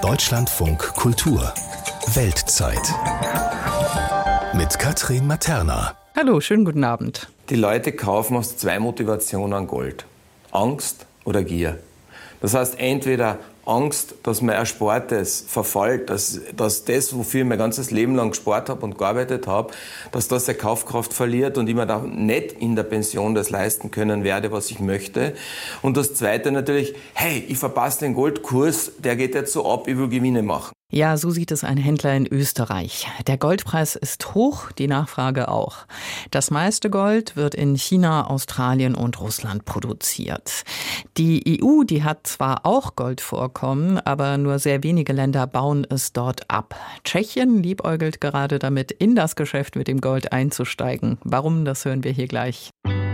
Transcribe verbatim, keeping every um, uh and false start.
Deutschlandfunk Kultur Weltzeit mit Katrin Materna. Hallo, schönen guten Abend. Die Leute kaufen aus zwei Motivationen Gold. Angst oder Gier. Das heißt, entweder Angst, dass mein Erspartes verfällt, dass, dass das, wofür ich mein ganzes Leben lang gespart habe und gearbeitet habe, dass das seine Kaufkraft verliert und ich mir dann nicht in der Pension das leisten können werde, was ich möchte. Und das Zweite natürlich, hey, ich verpasse den Goldkurs, der geht jetzt so ab, ich will Gewinne machen. Ja, so sieht es ein Händler in Österreich. Der Goldpreis ist hoch, die Nachfrage auch. Das meiste Gold wird in China, Australien und Russland produziert. Die E U, die hat zwar auch Goldvorkommen, aber nur sehr wenige Länder bauen es dort ab. Tschechien liebäugelt gerade damit, in das Geschäft mit dem Gold einzusteigen. Warum, das hören wir hier gleich.